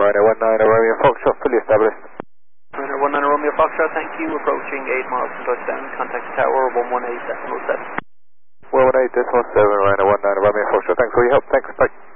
Ryanair 19 Romeo Foxtrot, fully established. Ryanair 19 Romeo Foxtrot, thank you. Approaching 8 miles from touchdown. Contact tower 118.707. 118.7, Ryanair 19 Romeo Foxtrot. Thanks for your help. Thanks. Bye.